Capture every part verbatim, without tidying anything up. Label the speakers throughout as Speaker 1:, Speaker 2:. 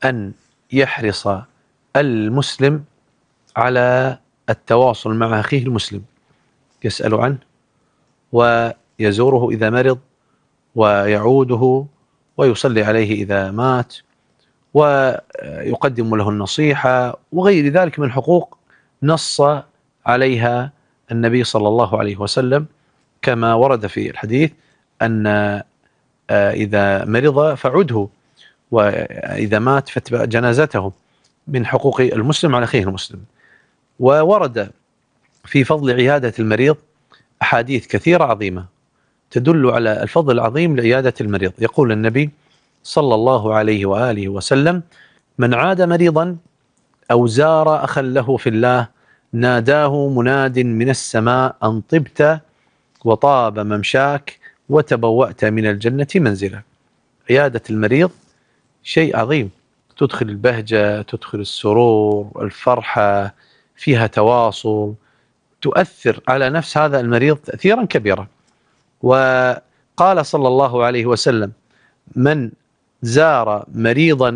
Speaker 1: أن يحرص المسلم على التواصل مع أخيه المسلم، يسأل عنه ويزوره إذا مرض ويعوده ويصلي عليه إذا مات ويقدم له النصيحة وغير ذلك من حقوق نص عليها النبي صلى الله عليه وسلم، كما ورد في الحديث أن إذا مرض فعده وإذا مات فاتبع جنازته، من حقوق المسلم على أخيه المسلم. وورد في فضل عيادة المريض أحاديث كثيرة عظيمة تدل على الفضل العظيم لعيادة المريض. يقول النبي صلى الله عليه وآله وسلم: من عاد مريضا أو زار أخا له في الله ناداه مناد من السماء أن طبت وطاب ممشاك وتبوأت من الجنة منزلا. عيادة المريض شيء عظيم، تدخل البهجة، تدخل السرور، الفرحة، فيها تواصل، تؤثر على نفس هذا المريض تأثيرا كبيرا. وقال صلى الله عليه وسلم: من زار مريضا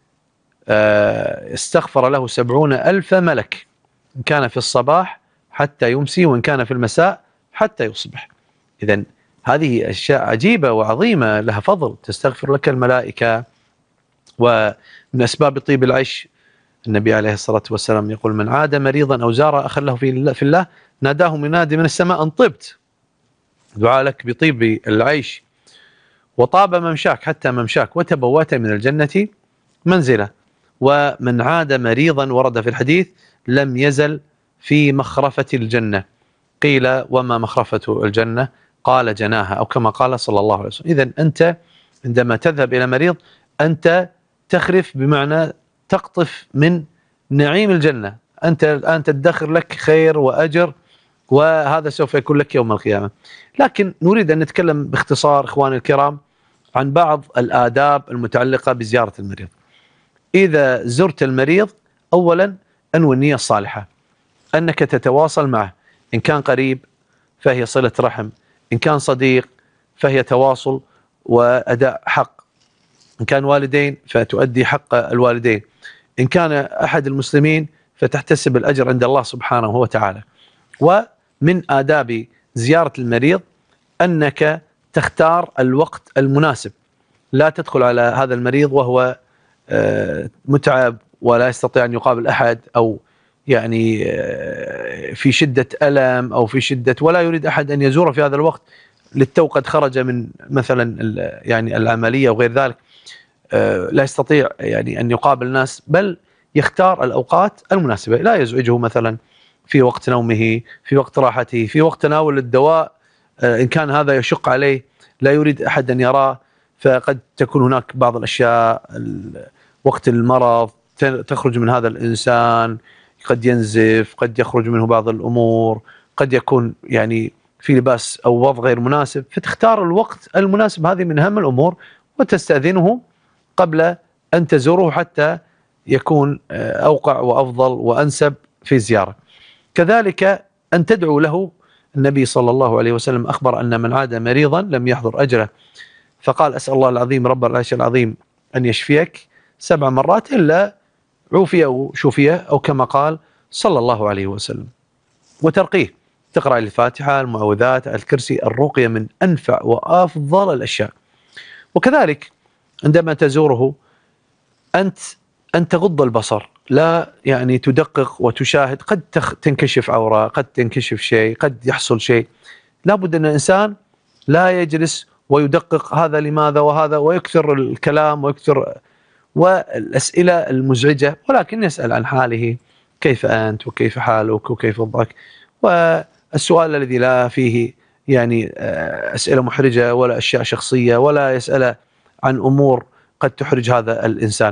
Speaker 1: استغفر له سبعون ألف ملك، إن كان في الصباح حتى يمسي وإن كان في المساء حتى يصبح. إذن هذه أشياء عجيبة وعظيمة لها فضل، تستغفر لك الملائكة. ومن أسباب طيب العيش النبي عليه الصلاة والسلام يقول: من عاد مريضا أو زار أخا له في الله ناداه منادي من السماء أن طبت، دعاء لك بطيب العيش، وطاب ممشاك حتى ممشاك وتبوات من الجنة منزلة. ومن عاد مريضا ورد في الحديث لم يزل في مخرفة الجنة. قيل: وما مخرفة الجنة؟ قال: جناها، أو كما قال صلى الله عليه وسلم. إذن أنت عندما تذهب إلى مريض أنت تخرف، بمعنى تقطف من نعيم الجنة، أنت الآن تدخر لك خير وأجر، وهذا سوف يكون لك يوم القيامة. لكن نريد أن نتكلم باختصار إخواني الكرام عن بعض الآداب المتعلقة بزيارة المريض. إذا زرت المريض أولا أنوي النية الصالحة، أنك تتواصل معه، إن كان قريب فهي صلة رحم، إن كان صديق فهي تواصل وأداء حق، إن كان والدين فتؤدي حق الوالدين، إن كان أحد المسلمين فتحتسب الأجر عند الله سبحانه وتعالى. ومن آداب زيارة المريض أنك تختار الوقت المناسب، لا تدخل على هذا المريض وهو متعب ولا يستطيع أن يقابل أحد، أو يعني في شدة ألم أو في شدة، ولا يريد أحد أن يزوره في هذا الوقت للتو قد خرج من مثلا يعني العملية وغير ذلك، لا يستطيع يعني أن يقابل الناس، بل يختار الأوقات المناسبة، لا يزعجه مثلا في وقت نومه، في وقت راحته، في وقت تناول الدواء إن كان هذا يشق عليه، لا يريد أحد أن يراه، فقد تكون هناك بعض الأشياء وقت المرض تخرج من هذا الإنسان، قد ينزف، قد يخرج منه بعض الأمور، قد يكون يعني في لباس أو وضع غير مناسب، فتختار الوقت المناسب. هذه من أهم الأمور، وتستأذنه قبل أن تزوره حتى يكون أوقع وأفضل وأنسب في الزيارة. كذلك أن تدعو له. النبي صلى الله عليه وسلم أخبر أن من عاد مريضا لم يحضر أجره، فقال: أسأل الله العظيم رب العرش العظيم أن يشفيك سبع مرات إلا عوفي أو شفيه، أو كما قال صلى الله عليه وسلم. وترقيه، تقرأ الفاتحة، المعوذات، الكرسي، الرقية من أنفع وأفضل الأشياء. وكذلك عندما تزوره أنت أن تغض البصر، لا يعني تدقق وتشاهد، قد تنكشف عورة، قد تنكشف شيء، قد يحصل شيء. لا بد أن الإنسان لا يجلس ويدقق هذا لماذا وهذا ويكثر الكلام ويكثر والأسئلة المزعجة، ولكن يسأل عن حاله، كيف أنت وكيف حالك وكيف وضعك، والسؤال الذي لا فيه يعني أسئلة محرجة ولا أشياء شخصية، ولا يسأل عن أمور قد تحرج هذا الإنسان.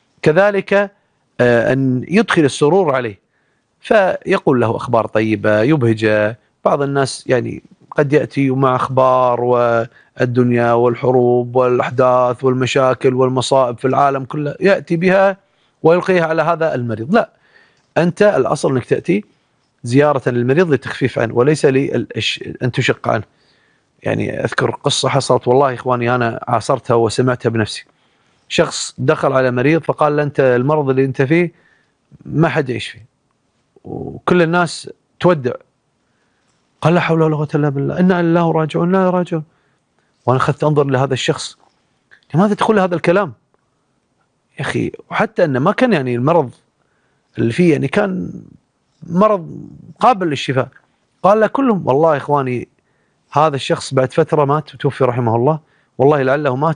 Speaker 1: كذلك أن يدخل السرور عليه، فيقول له أخبار طيبة يبهجه. بعض الناس يعني قد يأتي مع أخبار والدنيا والحروب والأحداث والمشاكل والمصائب في العالم كله، يأتي بها ويلقيها على هذا المريض. لا، أنت الأصل أنك تأتي زيارة للمريض للتخفيف عنه، وليس لأن تشق عنه. يعني أذكر قصة حصلت والله إخواني أنا عاصرتها وسمعتها بنفسي. شخص دخل على مريض فقال له أنت المرض اللي أنت فيه ما حد يعيش فيه وكل الناس تودع. قال لا حول ولا قوة إلا بالله، إنا لله راجعون لا راجعون. وأنا أخذت أنظر لهذا الشخص، لماذا تقول هذا الكلام يا أخي؟ وحتى أنه ما كان يعني المرض اللي فيه يعني كان مرض قابل للشفاء. قال له كلهم والله يا إخواني هذا الشخص بعد فترة مات وتوفي رحمه الله، والله لعله مات